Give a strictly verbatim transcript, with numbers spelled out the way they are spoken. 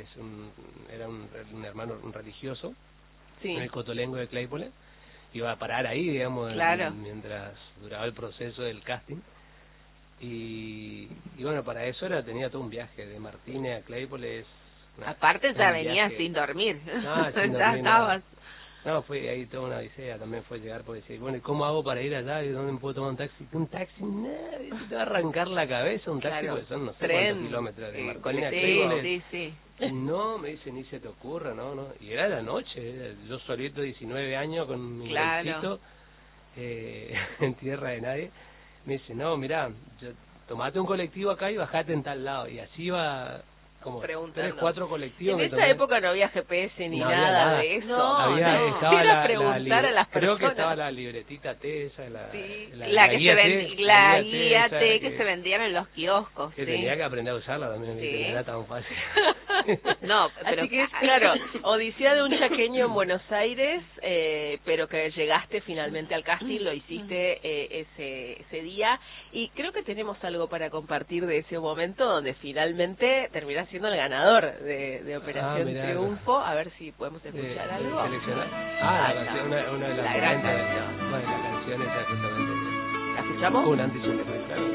es un, era un, un hermano un religioso, Sí. en el Cotolengo de Claypole. Iba a parar ahí, digamos, Claro. en, mientras duraba el proceso del casting. Y, y bueno, para eso era tenía todo un viaje de Martínez a Claypole. Es una, Aparte ya un venías viaje. sin dormir. Ah, sin Ya dormir, estabas. No, no, fue ahí toda una odisea, también fue llegar por decir, bueno, ¿y cómo hago para ir allá? ¿Y dónde me puedo tomar un taxi? Un taxi, nadie te va a arrancar la cabeza, un taxi, Claro. porque son no sé Tren, cuántos kilómetros de eh, Martínez a sí, Claypole. sí, sí. No, me dice, ni se te ocurra, no, no. Y era la noche, era yo solito, diecinueve años, con mi Claro. bolsito, eh, en tierra de nadie. Me dice, no, mirá, yo, tomate un colectivo acá y bajate en tal lado. Y así iba como Preguntando. tres, cuatro colectivos. En me esa tomé. época no había G P S ni No había nada, nada. de eso. No, había, no. estaba Era la, la preguntar libre- a las creo que personas. estaba la libretita T esa, la, Sí, la, la, que guía se T, vendía, la T guía esa T que, se vendían en los kioscos. que sí. tenía que aprender a usarla también, Sí. ¿viste? No era tan fácil. No, pero Así que es, claro, odisea de un chaqueño en Buenos Aires, eh, pero que llegaste finalmente al casting, lo hiciste eh, ese, ese día, y creo que tenemos algo para compartir de ese momento donde finalmente terminás siendo el ganador de, de Operación Ah, mirá. Triunfo. A ver si podemos De- escuchar de algo. seleccionar. Ah, Ahí la está. canción, una, una de las La gran momentos, canción. bueno, la canción esa justamente. ¿La escuchamos? Un antes y un después, claro.